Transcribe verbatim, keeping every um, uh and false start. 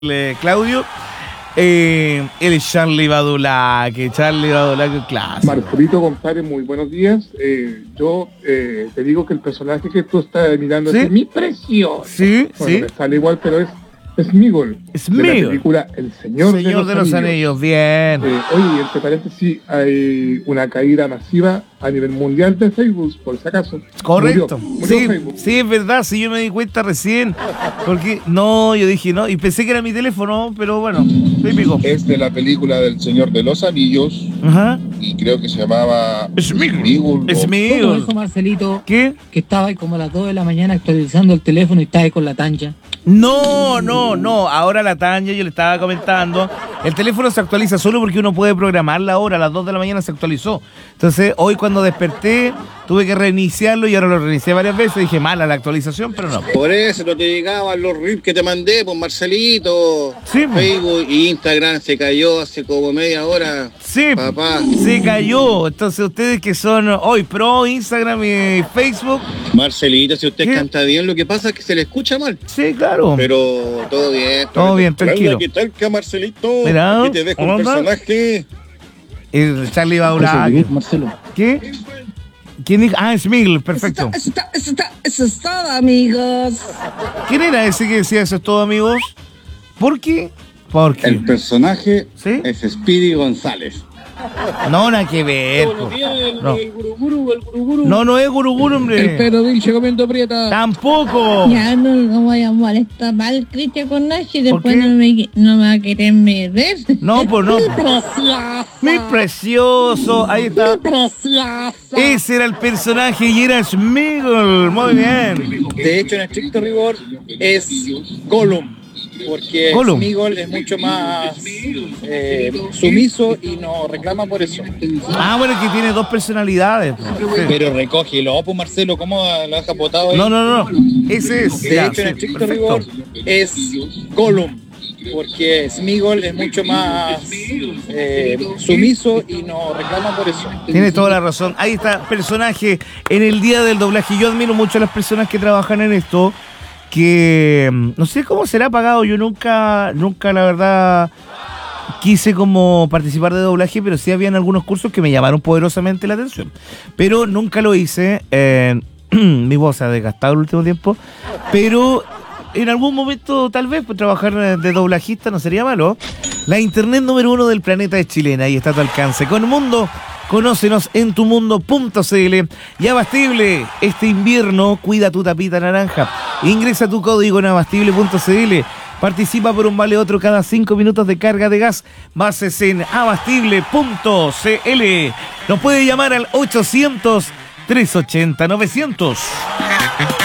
Eh, Claudio, eh, el Charlie Badulaque, Charlie Badulaque clásico. Marcelito, compadre, muy buenos días. Eh, yo eh, te digo que el personaje que tú estás mirando ¿Sí? es mi precioso. Sí, bueno, sí. me sale igual, pero es Sméagol. Sméagol. De la película El Señor, Señor de los, de los Anillos, Anillos. bien. Eh, oye, entre paréntesis, hay una caída masiva a nivel mundial de Facebook, por si acaso. Correcto. Murió, murió Sí, Facebook. sí, es verdad, sí, yo me di cuenta recién. Porque, no, yo dije, no, y pensé que era mi teléfono, pero bueno, típico. Es de la película del Señor de los Anillos Ajá. y creo que se llamaba Sméagol. Sméagol, o- Sméagol. ¿Cómo eso, Marcelito? ¿Qué? Que estaba ahí como a las dos de la mañana actualizando el teléfono y estaba ahí con la tancha. No, no, no. Ahora la Tanya, yo le estaba comentando. El teléfono se actualiza solo porque uno puede programar la hora. A las dos de la mañana se actualizó. Entonces, hoy cuando desperté, tuve que reiniciarlo y ahora lo reinicié varias veces. Dije, mala la actualización, pero no. Por eso no te llegaban los rips que te mandé, pues Marcelito. Sí, pues. Facebook y Instagram se cayó hace como media hora. Sí, Papá. se cayó. Entonces, ustedes que son hoy pro Instagram y Facebook. Marcelito, si usted ¿Qué? canta bien, lo que pasa es que se le escucha mal. Sí, claro. Pero todo bien. Todo bien, tranquilo. Hola, ¿qué tal, que Marcelito? Mira, Aquí te dejo un ¿onda? personaje. El Charlie Badulaque. Marcelo. ¿Qué? ¿Quién dijo? Ah, es Miguel, perfecto. Eso está, eso está, eso es todo, amigos. ¿Quién era ese que decía eso es todo, amigos? ¿Por qué? Porque. El personaje ¿Sí? es Speedy González. No, nada que ver. po. No. guruguru, el guruguru. No, no es Guruguru, hombre. El perro Vilche comiendo prieta. Tampoco. Ya no, no voy a molestar mal, Cristian, con Nashi. ¿Por Después qué? no me, no me va a querer ver. No, pues no. Mi preciosa. Mi precioso. Ahí está. Mi preciosa. Ese era el personaje y era Sméagol. Muy bien. De hecho, en estricto rigor es Gollum, porque Gollum. Sméagol es mucho más eh, sumiso y no reclama por eso. Ah, bueno, que tiene dos personalidades. po. Sí. Pero recógelo, pues Marcelo, ¿cómo lo deja botado ahí? No, no, no. Ese es. De Ya, hecho, en sí, estricto perfecto. rigor es Gollum, porque Sméagol es mucho más eh, sumiso y no reclama por eso. Tiene toda la razón. Ahí está, personaje en el día del doblaje. Yo admiro mucho a las personas que trabajan en esto, que mm, no sé cómo será pagado. Yo nunca, nunca la verdad quise como participar de doblaje, pero sí habían algunos cursos que me llamaron poderosamente la atención. Pero nunca lo hice. Eh, mi voz se ha desgastado el último tiempo, pero en algún momento tal vez pues, trabajar de doblajista no sería malo. La internet número uno del planeta es chilena y está a tu alcance. Con Mundo, conócenos en tumundo punto cl. Y Abastible, este invierno cuida tu tapita naranja. Ingresa tu código en abastible punto cl. Participa por un vale otro cada cinco minutos de carga de gas. Bases en abastible punto cl. Nos puede llamar al ochocientos, trescientos ochenta, novecientos.